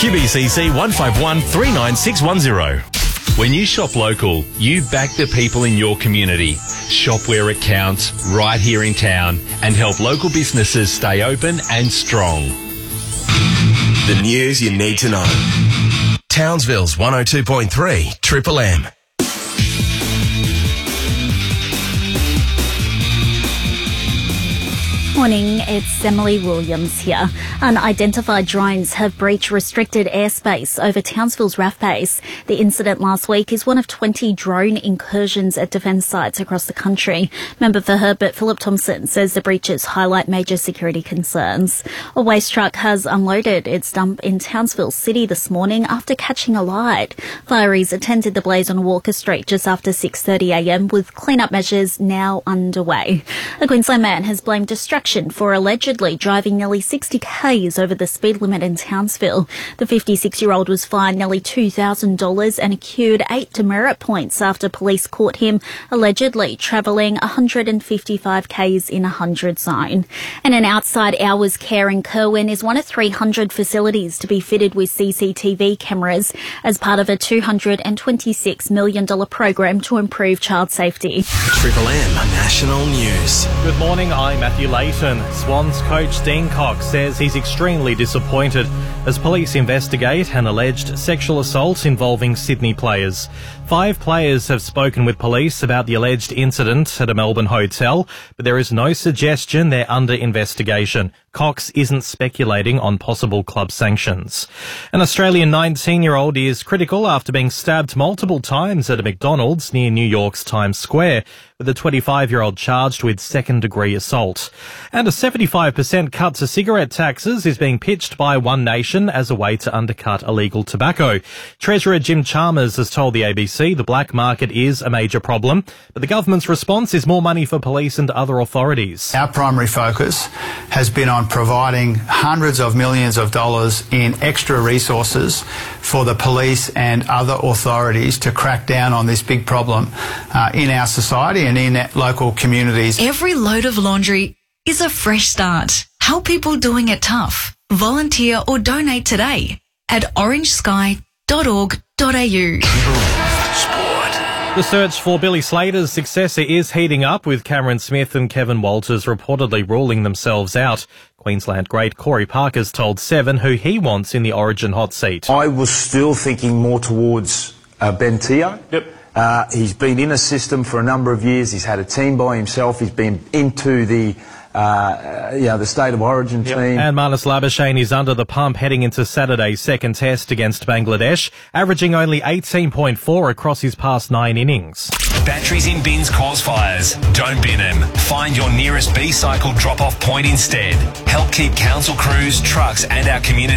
QBCC 151 39610. When you shop local, you back the people in your community. Shop where it counts, right here in town, and help local businesses stay open and strong. The news you need to know. Townsville's 102.3 Triple M. Morning, it's Emily Williams here. Unidentified drones have breached restricted airspace over Townsville's RAF base. The incident last week is one of 20 drone incursions at defence sites across the country. Member for Herbert, Philip Thompson, says the breaches highlight major security concerns. A waste truck has unloaded its dump in Townsville City this morning after catching a light. Fireys attended the blaze on Walker Street just after 6:30am, with clean-up measures now underway. A Queensland man has blamed distraction for allegedly driving nearly 60 k's over the speed limit in Townsville. The 56-year-old was fined nearly $2,000 and accrued 8 demerit points after police caught him allegedly travelling 155 k's in a 100 zone. And an outside hours care in Kerwin is one of 300 facilities to be fitted with CCTV cameras as part of a $226 million program to improve child safety. Triple M National News. Good morning, I'm Matthew Layton. Swans coach Dean Cox says he's extremely disappointed as police investigate an alleged sexual assault involving Sydney players. 5 players have spoken with police about the alleged incident at a Melbourne hotel, but there is no suggestion they're under investigation. Cox isn't speculating on possible club sanctions. An Australian 19-year-old is critical after being stabbed multiple times at a McDonald's near New York's Times Square, with a 25-year-old charged with second-degree assault. And a 75% cut to cigarette taxes is being pitched by One Nation as a way to undercut illegal tobacco. Treasurer Jim Chalmers has told the ABC the black market is a major problem, but the government's response is more money for police and other authorities. Our primary focus has been on providing hundreds of millions of dollars in extra resources for the police and other authorities to crack down on this big problem in our society and in local communities. Every load of laundry is a fresh start. Help people doing it tough. Volunteer or donate today at orangesky.org.au. The search for Billy Slater's successor is heating up, with Cameron Smith and Kevin Walters reportedly ruling themselves out. Queensland great Corey Parker's told Seven who he wants in the Origin hot seat. I was still thinking more towards Ben Teo. Yep. He's been in a system for a number of years. He's had a team by himself. He's been into the State of Origin team. And Marnus Labuschagne is under the pump heading into Saturday's second test against Bangladesh, averaging only 18.4 across his past 9 innings. Batteries in bins cause fires. Don't bin them. Find your nearest B-Cycle drop-off point instead. Help keep council crews, trucks and our community